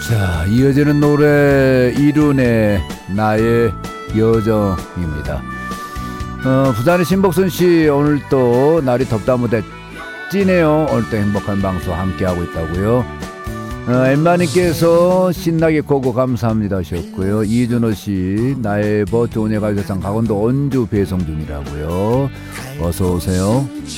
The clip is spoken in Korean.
자, 이어지는 노래 이룬의 나의 여정입니다. 부산의 신복순 씨, 오늘 또 날이 덥다 못해 찌네요. 오늘 또 행복한 방송 함께하고 있다고요. 엠마님께서 신나게 고고 감사합니다 하셨고요. 이준호 씨, 나의 좋은 예 가요상 강원도 원주 배송 중이라고요. 어서 오세요.